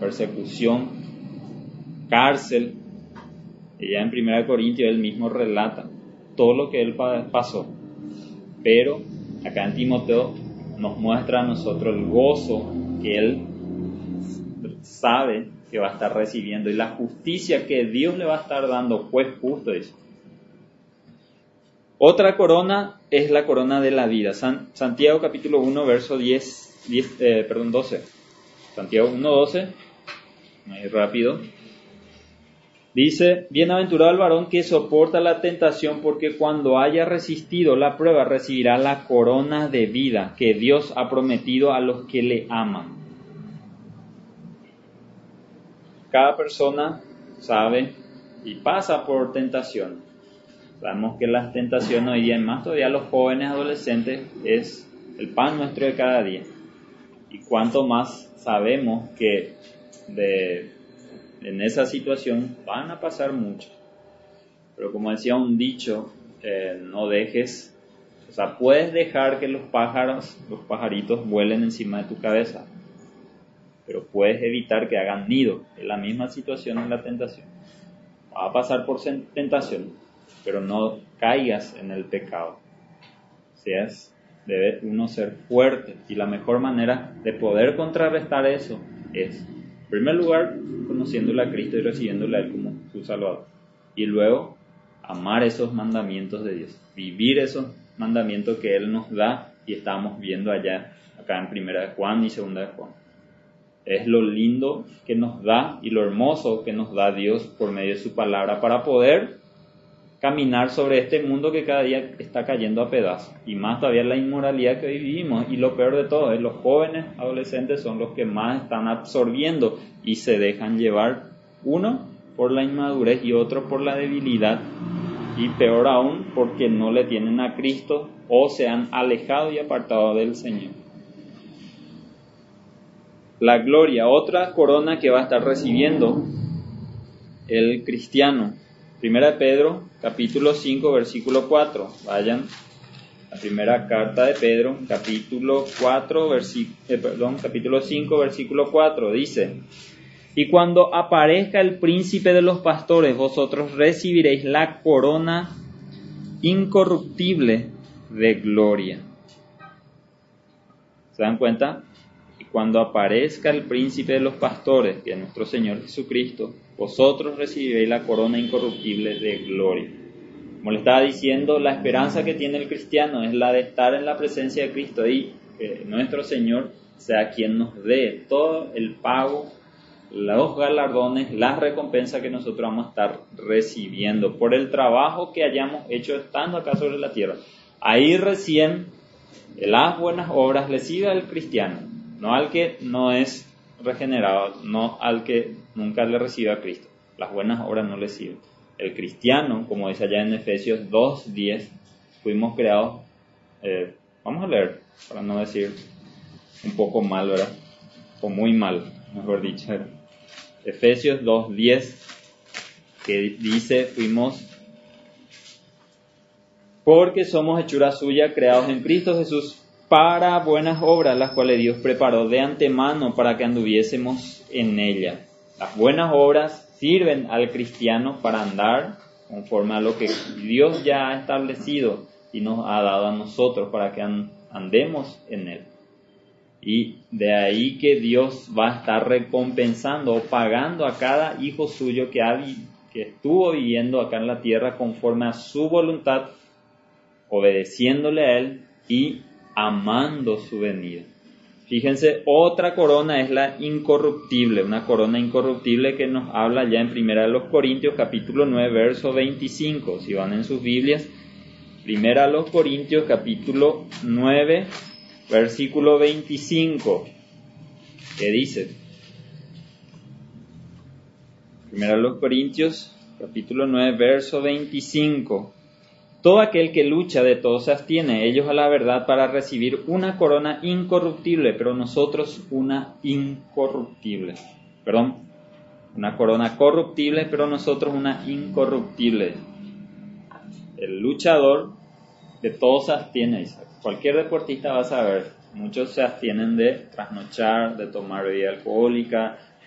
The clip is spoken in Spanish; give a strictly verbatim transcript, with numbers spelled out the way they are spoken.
persecución, cárcel. Y ya en primera de Corintios él mismo relata todo lo que él pasó. Pero acá en Timoteo nos muestra a nosotros el gozo que él sabe que va a estar recibiendo y la justicia que Dios le va a estar dando, juez justo es. Otra corona es la corona de la vida. San, Santiago capítulo uno, verso diez, diez eh, perdón, doce. Santiago uno, doce. Muy rápido. Dice: bienaventurado el varón que soporta la tentación, porque cuando haya resistido la prueba recibirá la corona de vida que Dios ha prometido a los que le aman. Cada persona sabe y pasa por tentación. Sabemos que las tentaciones hoy día, más todavía los jóvenes adolescentes, es el pan nuestro de cada día. Y cuanto más sabemos que de, en esa situación van a pasar mucho. Pero como decía un dicho, eh, no dejes, o sea, puedes dejar que los pájaros, los pajaritos vuelen encima de tu cabeza, pero puedes evitar que hagan nido. Es la misma situación en la tentación. Va a pasar por tentación, pero no caigas en el pecado. O sea, debe uno ser fuerte, y la mejor manera de poder contrarrestar eso es, en primer lugar, conociéndole a Cristo y recibiéndole a Él como su Salvador, y luego amar esos mandamientos de Dios, vivir esos mandamientos que Él nos da, y estamos viendo allá, acá en primera de Juan y segunda de Juan. Es lo lindo que nos da y lo hermoso que nos da Dios por medio de su palabra para poder caminar sobre este mundo que cada día está cayendo a pedazos, y más todavía la inmoralidad que hoy vivimos. Y lo peor de todo es los jóvenes adolescentes son los que más están absorbiendo y se dejan llevar, uno por la inmadurez y otro por la debilidad, y peor aún porque no le tienen a Cristo o se han alejado y apartado del Señor. La gloria, otra corona que va a estar recibiendo el cristiano. Primera de Pedro, capítulo cinco, versículo cuatro. Vayan, la primera carta de Pedro, capítulo cuatro, versi- eh, perdón, capítulo cinco, versículo cuatro. Dice: y cuando aparezca el príncipe de los pastores, vosotros recibiréis la corona incorruptible de gloria. ¿Se dan cuenta? Y cuando aparezca el príncipe de los pastores, que es nuestro Señor Jesucristo, vosotros recibiréis la corona incorruptible de gloria. Como le estaba diciendo, la esperanza que tiene el cristiano es la de estar en la presencia de Cristo y que nuestro Señor sea quien nos dé todo el pago, los galardones, las recompensas que nosotros vamos a estar recibiendo por el trabajo que hayamos hecho estando acá sobre la tierra. Ahí recién las buenas obras le sigue al cristiano, no al que no es regenerado, no al que nunca le recibe a Cristo. Las buenas obras no le sirven. El cristiano, como dice allá en Efesios dos diez, fuimos creados, eh, vamos a leer, para no decir un poco mal, ¿verdad? O muy mal, mejor dicho. Efesios dos diez, que dice, fuimos, porque somos hechura suya, creados en Cristo Jesús, para buenas obras, las cuales Dios preparó de antemano para que anduviésemos en ellas. Las buenas obras sirven al cristiano para andar conforme a lo que Dios ya ha establecido y nos ha dado a nosotros para que andemos en él. Y de ahí que Dios va a estar recompensando o pagando a cada hijo suyo que, ha, que estuvo viviendo acá en la tierra conforme a su voluntad, obedeciéndole a Él y amando su venida. Fíjense, otra corona es la incorruptible, una corona incorruptible que nos habla ya en Primera de los Corintios, capítulo nueve, verso veinticinco. Si van en sus Biblias, Primera de los Corintios, capítulo nueve, versículo veinticinco, ¿qué dice? Primera de los Corintios, capítulo nueve, verso veinticinco. Todo aquel que lucha de todo se abstiene, ellos a la verdad para recibir una corona incorruptible, pero nosotros una incorruptible. Perdón, una corona corruptible, pero nosotros una incorruptible. El luchador de todo se abstiene. Cualquier deportista va a saber, muchos se abstienen de trasnochar, de tomar bebida alcohólica,